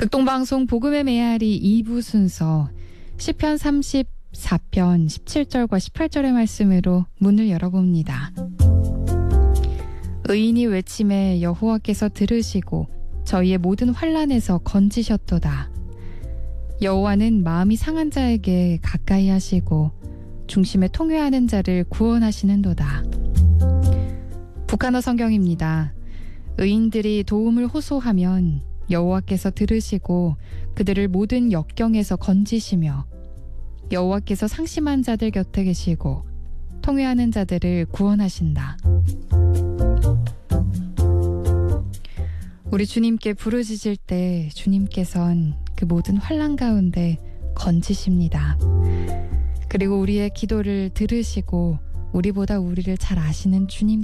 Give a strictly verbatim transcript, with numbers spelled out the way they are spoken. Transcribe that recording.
극동방송 복음의 메아리 이 부 순서 시편 삼십사 편 십칠 절과 십팔 절의 말씀으로 문을 열어봅니다. 의인이 외침에 여호와께서 들으시고 저희의 모든 환난에서 건지셨도다. 여호와는 마음이 상한 자에게 가까이 하시고 중심에 통회하는 자를 구원하시는도다. 북한어 성경입니다. 의인들이 도움을 호소하면 여호와께서 들으시고 그들을 모든 역경에서 건지시며 여호와께서 상심한 자들 곁에 계시고 통회하는 자들을 구원하신다. 우리 주님께 부르짖을 때 주님께선 그 모든 환난 가운데 건지십니다. 그리고 우리의 기도를 들으시고 우리보다 우리를 잘 아시는 주님